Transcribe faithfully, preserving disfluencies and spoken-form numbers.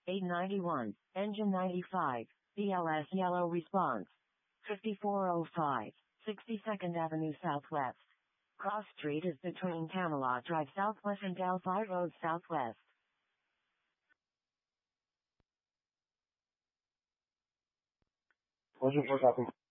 eight ninety-one, engine ninety-five, B L S yellow response. fifty-four oh five, sixty-second Avenue Southwest. Cross Street is between Camelot Drive Southwest and Delphi Road Southwest. Bonjour, bonjour.